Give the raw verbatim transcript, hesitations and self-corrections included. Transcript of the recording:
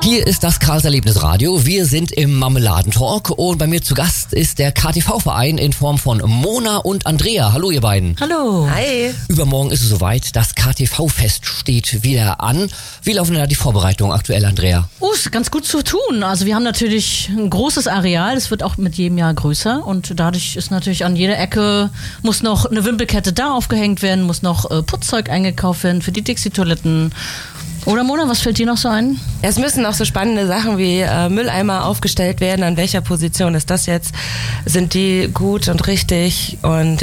Hier ist das Karls-Erlebnis-Radio. Wir sind im Marmeladentalk und bei mir zu Gast ist der K T V-Verein in Form von Mona und Andrea. Hallo ihr beiden. Hallo. Hi. Übermorgen ist es soweit, das K T V-Fest steht wieder an. Wie laufen denn da die Vorbereitungen aktuell, Andrea? Oh, ist ganz gut zu tun. Also wir haben natürlich ein großes Areal, es wird auch mit jedem Jahr größer und dadurch ist natürlich an jeder Ecke, muss noch eine Wimpelkette da aufgehängt werden, muss noch äh, Putzzeug eingekauft werden für die Dixie-Toiletten. Oder Mona, was fällt dir noch so ein? Es müssen auch so spannende Sachen wie äh, Mülleimer aufgestellt werden. An welcher Position ist das jetzt? Sind die gut und richtig? Und